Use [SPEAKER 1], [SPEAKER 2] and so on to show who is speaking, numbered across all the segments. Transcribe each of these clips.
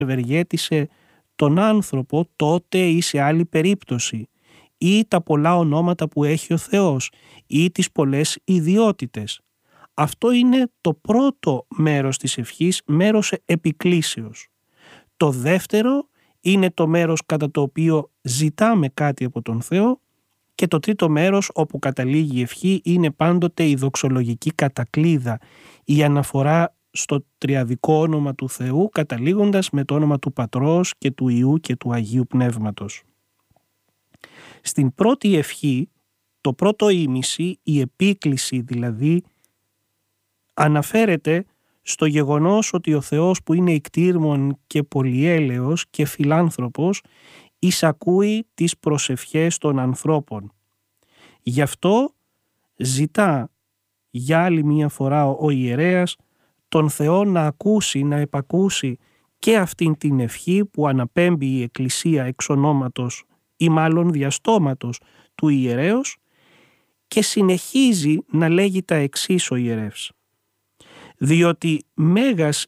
[SPEAKER 1] ευεργέτησε τον άνθρωπο τότε ή σε άλλη περίπτωση, ή τα πολλά ονόματα που έχει ο Θεός ή τις πολλές ιδιότητες. Αυτό είναι το πρώτο μέρος της ευχής, μέρος επικλήσεως. Το δεύτερο είναι το μέρος κατά το οποίο ζητάμε κάτι από τον Θεό, και το τρίτο μέρος όπου καταλήγει η ευχή είναι πάντοτε η δοξολογική κατακλείδα, η αναφορά στο τριαδικό όνομα του Θεού, καταλήγοντας με το όνομα του Πατρός και του Υιού και του Αγίου Πνεύματος. Στην πρώτη ευχή, το πρώτο ήμιση, η επίκληση δηλαδή, αναφέρεται στο γεγονός ότι ο Θεός, που είναι ικτήρμον και πολυέλεος και φιλάνθρωπος, εισακούει τις προσευχές των ανθρώπων. Γι' αυτό ζητά για άλλη μία φορά ο ιερέας τον Θεό να ακούσει, να επακούσει και αυτήν την ευχή που αναπέμπει η Εκκλησία εξ ονόματος ή μάλλον διαστόματος του ιερέως, και συνεχίζει να λέγει τα εξής ο ιερεύς. Διότι μέγας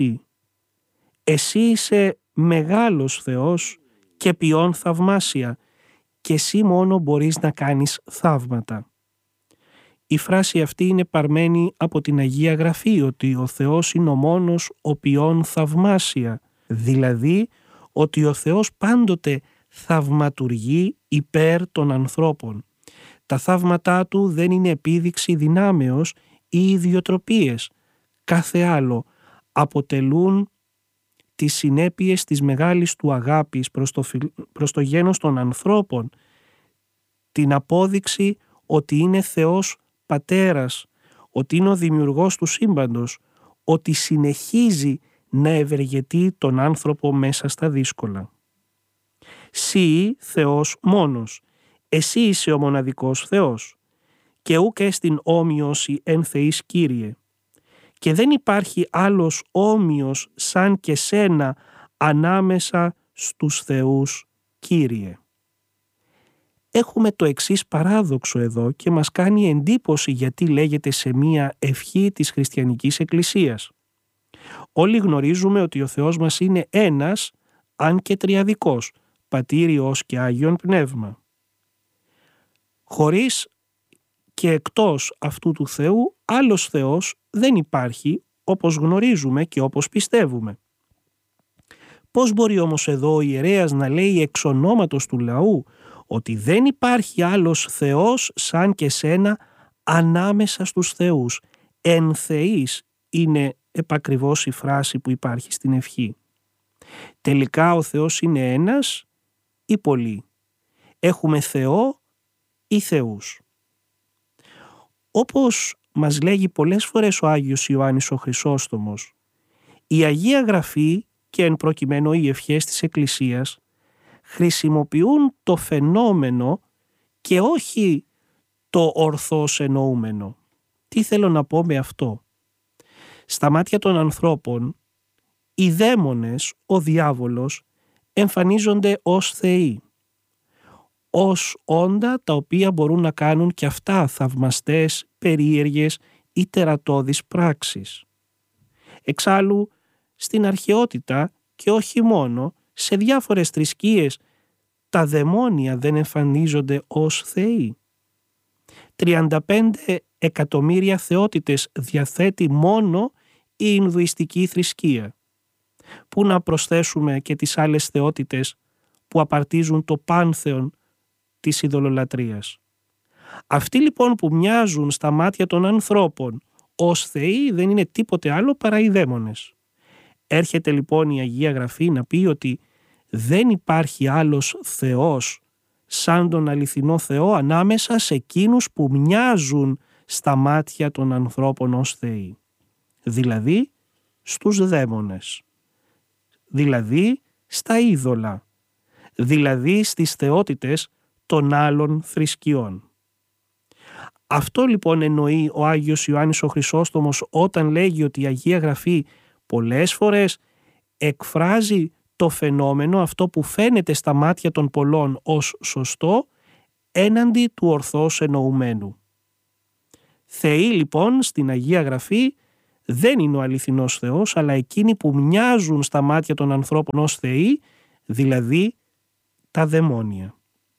[SPEAKER 1] εσύ είσαι μεγάλος Θεός και ποιόν θαυμάσια, και εσύ μόνο μπορείς να κάνεις θαύματα. Η φράση αυτή είναι παρμένη από την Αγία Γραφή, ότι ο Θεός είναι ο μόνος ο ποιόν θαυμάσια, δηλαδή ότι ο Θεός πάντοτε θαυματουργεί υπέρ των ανθρώπων. Τα θαύματά του δεν είναι επίδειξη δυνάμεως ή ιδιοτροπίες. Κάθε άλλο αποτελούν τις συνέπειες της μεγάλης του αγάπης προς το γένος των ανθρώπων, την απόδειξη ότι είναι Θεός Πατέρας, ότι είναι ο δημιουργός του σύμπαντος, ότι συνεχίζει να ευεργετεί τον άνθρωπο μέσα στα δύσκολα. Συ Θεός μόνος, εσύ είσαι ο μοναδικός Θεός, και ούκ εστιν όμοιος εν Θεής Κύριε, και δεν υπάρχει άλλος όμοιος σαν και σένα ανάμεσα στους θεούς, Κύριε. Έχουμε το εξής παράδοξο εδώ και μας κάνει εντύπωση γιατί λέγεται σε μία ευχή της χριστιανικής εκκλησίας. Όλοι γνωρίζουμε ότι ο Θεός μας είναι ένας, αν και τριαδικός, Πατήρ, Υιός και Άγιον Πνεύμα. Χωρίς και εκτός αυτού του Θεού, άλλος Θεός δεν υπάρχει, όπως γνωρίζουμε και όπως πιστεύουμε. Πώς μπορεί όμως εδώ ο ιερέας να λέει εξ ονόματος του λαού ότι δεν υπάρχει άλλος Θεός σαν και σένα ανάμεσα στους θεούς? Εν Θεής είναι επακριβώς η φράση που υπάρχει στην ευχή. Τελικά ο Θεός είναι ένας ή πολλοί? Έχουμε Θεό ή θεούς? Όπως μας λέγει πολλές φορές ο Άγιος Ιωάννης ο Χρυσόστομος, η Αγία Γραφή και εν προκειμένου οι ευχές της Εκκλησίας χρησιμοποιούν το φαινόμενο και όχι το ορθώς εννοούμενο. Τι θέλω να πω με αυτό? Στα μάτια των ανθρώπων, οι δαίμονες, ο διάβολος, εμφανίζονται ως θεοί, ως όντα τα οποία μπορούν να κάνουν και αυτά θαυμαστές, περίεργες ή τερατώδεις πράξεις. Εξάλλου, στην αρχαιότητα και όχι μόνο, σε διάφορες θρησκείες, τα δαιμόνια δεν εμφανίζονται ως θεοί. 35 εκατομμύρια θεότητες διαθέτει μόνο η Ινδουιστική θρησκεία. Πού να προσθέσουμε και τις άλλες θεότητες που απαρτίζουν το πάνθεον της ειδωλολατρίας. Αυτοί λοιπόν που μοιάζουν στα μάτια των ανθρώπων ως θεοί δεν είναι τίποτε άλλο παρά οι δαίμονες. Έρχεται λοιπόν η Αγία Γραφή να πει ότι δεν υπάρχει άλλος Θεός σαν τον αληθινό Θεό ανάμεσα σε εκείνους που μοιάζουν στα μάτια των ανθρώπων ως θεοί. Δηλαδή στους δαίμονες, δηλαδή στα είδωλα, δηλαδή στις θεότητες των άλλων θρησκειών. Αυτό λοιπόν εννοεί ο Άγιος Ιωάννης ο Χρυσόστομος όταν λέγει ότι η Αγία Γραφή πολλές φορές εκφράζει το φαινόμενο αυτό που φαίνεται στα μάτια των πολλών ως σωστό έναντι του ορθώς εννοουμένου. Θεοί λοιπόν στην Αγία Γραφή δεν είναι ο αληθινός Θεός, αλλά εκείνοι που μοιάζουν στα μάτια των ανθρώπων ως θεοί, δηλαδή τα δαιμόνια.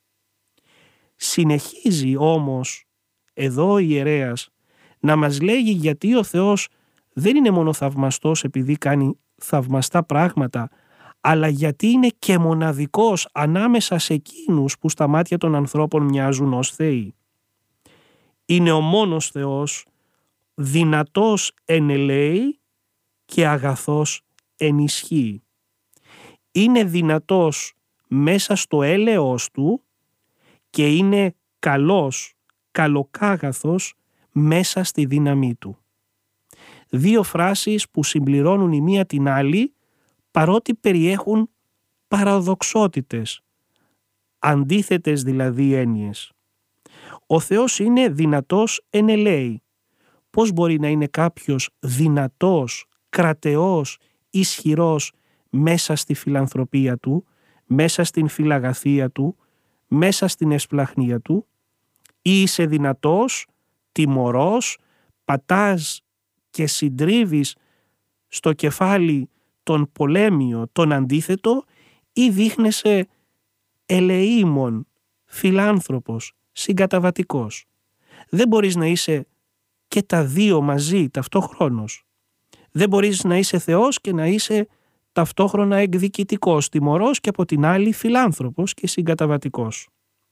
[SPEAKER 1] Συνεχίζει όμως εδώ ο ιερέας να μας λέγει γιατί ο Θεός δεν είναι μόνο θαυμαστός επειδή κάνει θαυμαστά πράγματα, αλλά γιατί είναι και μοναδικός ανάμεσα σε εκείνους που στα μάτια των ανθρώπων μοιάζουν ως θεοί. Είναι ο μόνος Θεός, δυνατός εν ελέη και αγαθός εν ισχύει. Είναι δυνατός μέσα στο έλεος του και είναι καλός, καλοκάγαθος μέσα στη δύναμή του. Δύο φράσεις που συμπληρώνουν η μία την άλλη, παρότι περιέχουν παραδοξότητες, αντίθετες δηλαδή έννοιες. Ο Θεός είναι δυνατός εν ελέη. Πώς μπορεί να είναι κάποιος δυνατός, κρατεός, ισχυρός μέσα στη φιλανθρωπία του, μέσα στην φιλαγαθία του, μέσα στην εσπλαχνία του? Ή είσαι δυνατός, τιμωρός, πατάς και συντρίβεις στο κεφάλι τον πολέμιο, τον αντίθετο, ή δείχνεσαι ελεήμων, φιλάνθρωπος, συγκαταβατικός? Δεν μπορείς να είσαι και τα δύο μαζί ταυτόχρονος. Δεν μπορείς να είσαι Θεός και να είσαι ταυτόχρονα εκδικητικός, τιμωρός και από την άλλη φιλάνθρωπος και συγκαταβατικός.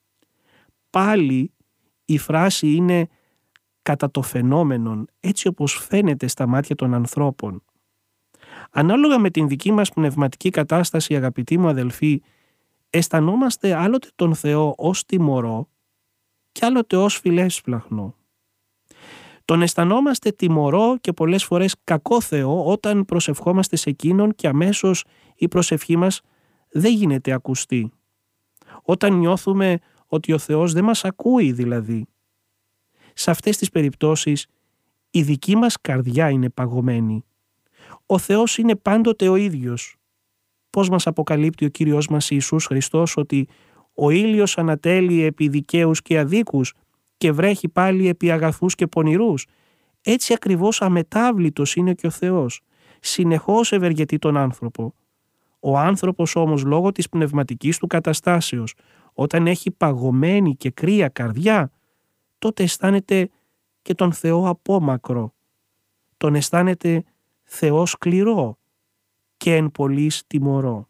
[SPEAKER 1] Πάλι η φράση είναι κατά το φαινόμενον, έτσι όπως φαίνεται στα μάτια των ανθρώπων. Ανάλογα με την δική μας πνευματική κατάσταση, αγαπητοί μου αδελφοί, αισθανόμαστε άλλοτε τον Θεό ως τιμωρό και άλλοτε ως φιλέσπλαχνο. Τον αισθανόμαστε τιμωρό και πολλές φορές κακό Θεό όταν προσευχόμαστε σε Εκείνον και αμέσως η προσευχή μας δεν γίνεται ακουστή. Όταν νιώθουμε ότι ο Θεός δεν μας ακούει δηλαδή. Σε αυτές τις περιπτώσεις η δική μας καρδιά είναι παγωμένη. Ο Θεός είναι πάντοτε ο ίδιος. Πώς μας αποκαλύπτει ο Κύριος μας Ιησούς Χριστός ότι ο ήλιος ανατέλει επί δικαίους και αδίκους και βρέχει πάλι επί αγαθούς και πονηρούς? Έτσι ακριβώς αμετάβλητος είναι και ο Θεός. Συνεχώς ευεργετεί τον άνθρωπο. Ο άνθρωπος όμως λόγω της πνευματικής του καταστάσεως, όταν έχει παγωμένη και κρύα καρδιά, τότε αισθάνεται και τον Θεό απόμακρο. Τον αισθάνεται Θεό σκληρό και εν πολλοίς τιμωρό.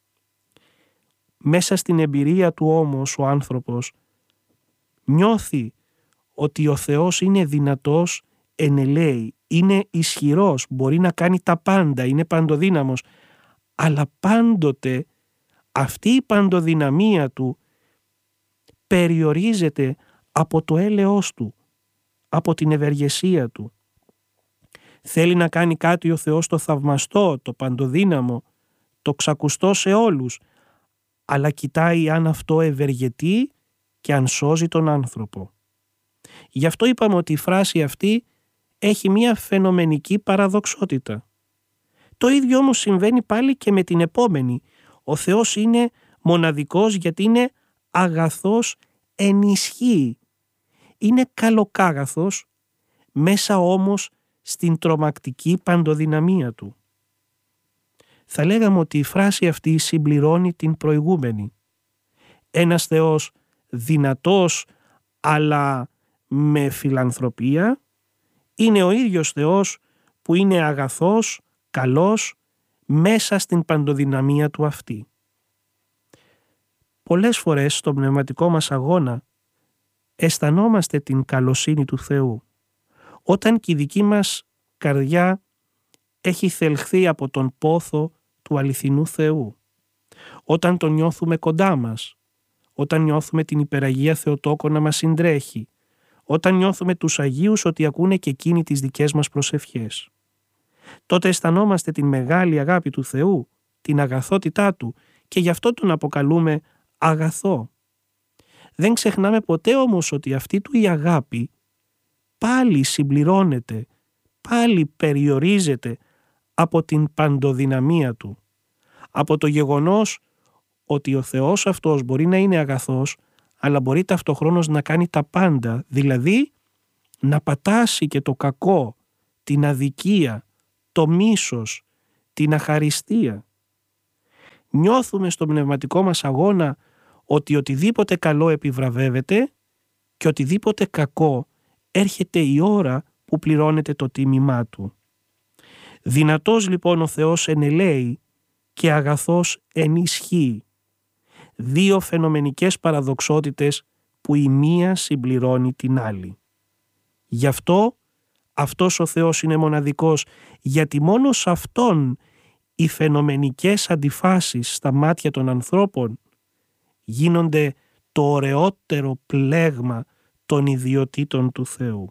[SPEAKER 1] Μέσα στην εμπειρία του όμως ο άνθρωπος νιώθει ότι ο Θεός είναι δυνατός εν ελέη, είναι ισχυρός, μπορεί να κάνει τα πάντα, είναι παντοδύναμος, αλλά πάντοτε αυτή η παντοδυναμία του περιορίζεται από το έλεος του, από την ευεργεσία του. Θέλει να κάνει κάτι ο Θεός το θαυμαστό, το παντοδύναμο, το ξακουστό σε όλους, αλλά κοιτάει αν αυτό ευεργετεί και αν σώζει τον άνθρωπο. Γι' αυτό είπαμε ότι η φράση αυτή έχει μία φαινομενική παραδοξότητα. Το ίδιο όμως συμβαίνει πάλι και με την επόμενη. Ο Θεός είναι μοναδικός γιατί είναι αγαθός εν ισχύει. Είναι καλοκάγαθος μέσα όμως στην τρομακτική παντοδυναμία του. Θα λέγαμε ότι η φράση αυτή συμπληρώνει την προηγούμενη. Ένας Θεός δυνατός αλλά με φιλανθρωπία είναι ο ίδιος Θεός που είναι αγαθός, καλός μέσα στην παντοδυναμία του αυτή. Πολλές φορές στον πνευματικό μας αγώνα αισθανόμαστε την καλοσύνη του Θεού όταν και η δική μας καρδιά έχει θελχθεί από τον πόθο του αληθινού Θεού, όταν τον νιώθουμε κοντά μας, όταν νιώθουμε την υπεραγία Θεοτόκο να μας συντρέχει, όταν νιώθουμε τους Αγίους ότι ακούνε και εκείνοι τις δικές μας προσευχές. Τότε αισθανόμαστε την μεγάλη αγάπη του Θεού, την αγαθότητά Του και γι' αυτό τον αποκαλούμε αγαθό. Δεν ξεχνάμε ποτέ όμως ότι αυτή του η αγάπη πάλι συμπληρώνεται, πάλι περιορίζεται από την παντοδυναμία Του, από το γεγονός ότι ο Θεός αυτός μπορεί να είναι αγαθός, αλλά μπορεί ταυτοχρόνως να κάνει τα πάντα, δηλαδή να πατάσει και το κακό, την αδικία, το μίσος, την αχαριστία. Νιώθουμε στο πνευματικό μας αγώνα ότι οτιδήποτε καλό επιβραβεύεται και οτιδήποτε κακό έρχεται η ώρα που πληρώνεται το τίμημά του. Δυνατός λοιπόν ο Θεός ενελέει και αγαθός ενισχύει. Δύο φαινομενικές παραδοξότητες που η μία συμπληρώνει την άλλη. Γι' αυτό αυτός ο Θεός είναι μοναδικός, γιατί μόνο σε Αυτόν οι φαινομενικές αντιφάσεις στα μάτια των ανθρώπων γίνονται το ωραιότερο πλέγμα των ιδιωτήτων του Θεού.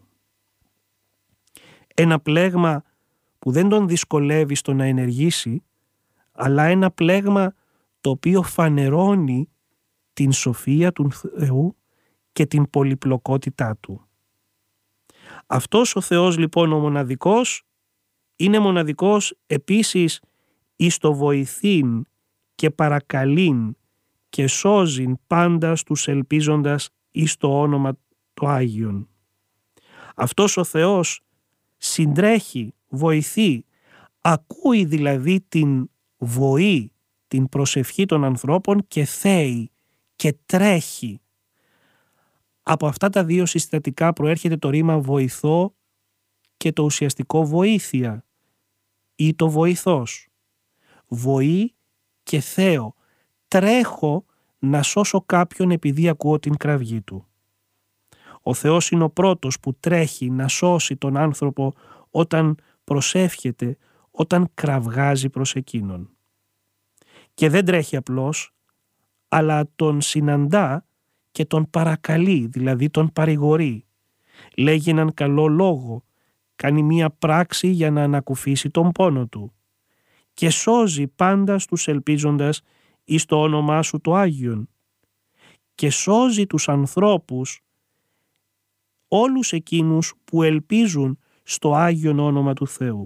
[SPEAKER 1] Ένα πλέγμα που δεν τον δυσκολεύει στο να ενεργήσει, αλλά ένα πλέγμα το οποίο φανερώνει την σοφία του Θεού και την πολυπλοκότητά του. Αυτός ο Θεός λοιπόν ο μοναδικός είναι μοναδικός επίσης εις το βοηθήν και παρακαλήν και σώζειν πάντα στους ελπίζοντας εις το όνομα του Άγιον. Αυτός ο Θεός συντρέχει, βοηθεί, ακούει δηλαδή την βοή, την προσευχή των ανθρώπων και θέει και τρέχει. Από αυτά τα δύο συστατικά προέρχεται το ρήμα βοηθώ και το ουσιαστικό βοήθεια ή το βοηθός. Βοή και θέω. Τρέχω να σώσω κάποιον επειδή ακούω την κραυγή του. Ο Θεός είναι ο πρώτος που τρέχει να σώσει τον άνθρωπο όταν προσεύχεται, όταν κραυγάζει προς εκείνον. Και δεν τρέχει απλώς, αλλά τον συναντά και τον παρακαλεί, δηλαδή τον παρηγορεί. Λέγει έναν καλό λόγο, κάνει μία πράξη για να ανακουφίσει τον πόνο του και σώζει πάντα στους ελπίζοντας εις το όνομά σου το Άγιον και σώζει τους ανθρώπους, όλους εκείνους που ελπίζουν στο Άγιον όνομα του Θεού.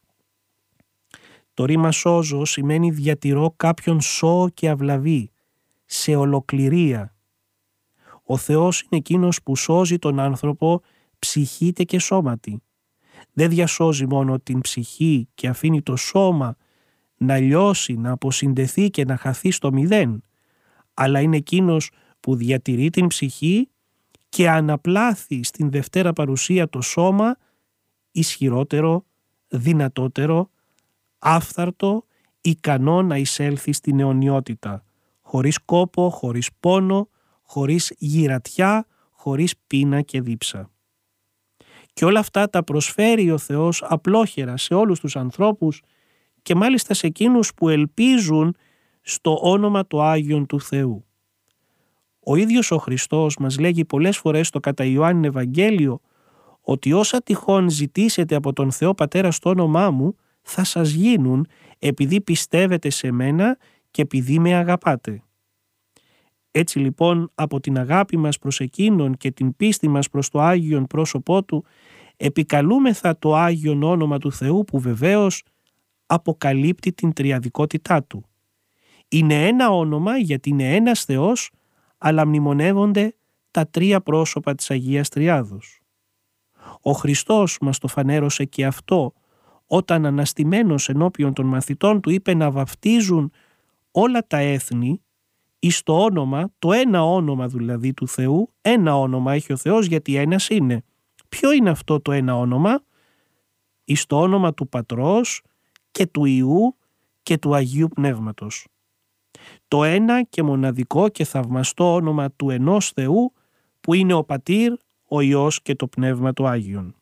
[SPEAKER 1] Το ρήμα σώζω σημαίνει διατηρώ κάποιον σώο και αυλαβή, σε ολοκληρία. Ο Θεός είναι εκείνος που σώζει τον άνθρωπο ψυχήτε και σώματι. Δεν διασώζει μόνο την ψυχή και αφήνει το σώμα να λιώσει, να αποσυντεθεί και να χαθεί στο μηδέν, αλλά είναι εκείνος που διατηρεί την ψυχή και αναπλάθει στην Δευτέρα Παρουσία το σώμα ισχυρότερο, δυνατότερο, άφθαρτο, ικανό να εισέλθει στην αιωνιότητα, χωρίς κόπο, χωρίς πόνο, χωρίς γυρατιά, χωρίς πείνα και δίψα. Και όλα αυτά τα προσφέρει ο Θεός απλόχερα σε όλους τους ανθρώπους και μάλιστα σε εκείνους που ελπίζουν στο όνομα του Άγιον του Θεού. Ο ίδιος ο Χριστός μας λέγει πολλές φορές στο κατά Ιωάννην Ευαγγέλιο ότι όσα τυχόν ζητήσετε από τον Θεό Πατέρα στο όνομά μου θα σας γίνουν επειδή πιστεύετε σε μένα και επειδή με αγαπάτε. Έτσι λοιπόν από την αγάπη μας προς εκείνον και την πίστη μας προς το Άγιον πρόσωπό του επικαλούμεθα το Άγιον όνομα του Θεού που βεβαίως αποκαλύπτει την τριαδικότητά του. Είναι ένα όνομα γιατί είναι ένας Θεός, αλλά μνημονεύονται τα τρία πρόσωπα της Αγίας Τριάδος. Ο Χριστός μας το φανέρωσε και αυτό όταν αναστημένος ενώπιον των μαθητών του είπε να βαφτίζουν όλα τα έθνη εις το όνομα, το ένα όνομα δηλαδή του Θεού, ένα όνομα έχει ο Θεός γιατί ένας είναι. Ποιο είναι αυτό το ένα όνομα? Εις το όνομα του Πατρός και του Υιού και του Αγίου Πνεύματος. Το ένα και μοναδικό και θαυμαστό όνομα του ενός Θεού που είναι ο Πατήρ, ο Υιός και το Πνεύμα του Άγιον.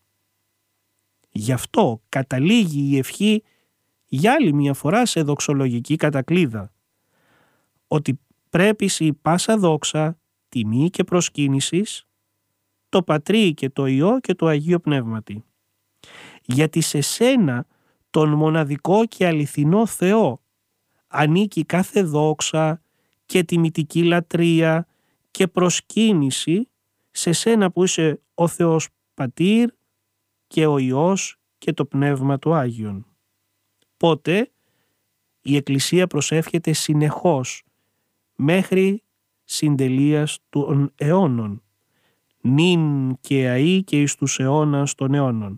[SPEAKER 1] Γι' αυτό καταλήγει η ευχή για άλλη μια φορά σε δοξολογική κατακλείδα, ότι πρέπει η πάσα δόξα, τιμή και προσκύνησης το Πατρί και το Υιό και το Αγίο Πνεύματι. Γιατί σε σένα τον μοναδικό και αληθινό Θεό ανήκει κάθε δόξα και τιμητική λατρεία και προσκύνηση σε σένα που είσαι ο Θεός Πατήρ και ο Υιός και το Πνεύμα του Άγιον. Πότε η Εκκλησία προσεύχεται συνεχώς μέχρι συντελείας των αιώνων, νυν και αεί και εις τους αιώνας των αιώνων.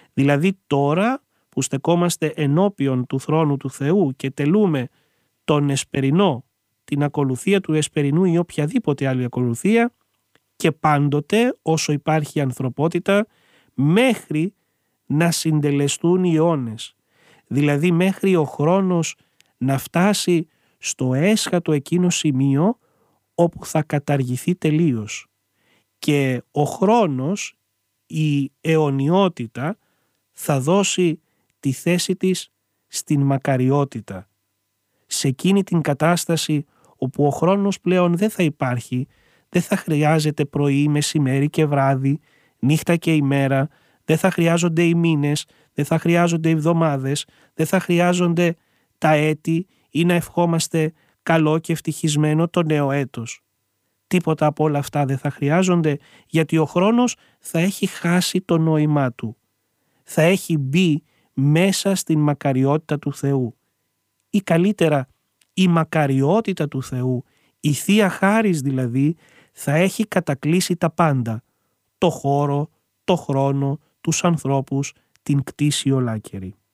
[SPEAKER 1] Δηλαδή τώρα που στεκόμαστε ενώπιον του θρόνου του Θεού και τελούμε τον εσπερινό, την ακολουθία του εσπερινού ή οποιαδήποτε άλλη ακολουθία, και πάντοτε όσο υπάρχει ανθρωπότητα μέχρι να συντελεστούν οι αιώνες. Δηλαδή μέχρι ο χρόνος να φτάσει στο έσχατο εκείνο σημείο όπου θα καταργηθεί τελείως. Και ο χρόνος, η αιωνιότητα, θα δώσει τη θέση της στην μακαριότητα. Σε εκείνη την κατάσταση όπου ο χρόνος πλέον δεν θα υπάρχει, δεν θα χρειάζεται πρωί, μεσημέρι και βράδυ, νύχτα και ημέρα, δεν θα χρειάζονται οι μήνες, δεν θα χρειάζονται οι εβδομάδες, δεν θα χρειάζονται τα έτη ή να ευχόμαστε καλό και ευτυχισμένο το νέο έτος. Τίποτα από όλα αυτά δεν θα χρειάζονται, γιατί ο χρόνος θα έχει χάσει το νόημά του. Θα έχει μπει μέσα στην μακαριότητα του Θεού. Ή καλύτερα, η μακαριότητα του Θεού, η Θεία Χάρις δηλαδή, θα έχει κατακλείσει τα πάντα. Το χώρο, το χρόνο, τους ανθρώπους, την κτήση ολάκερη.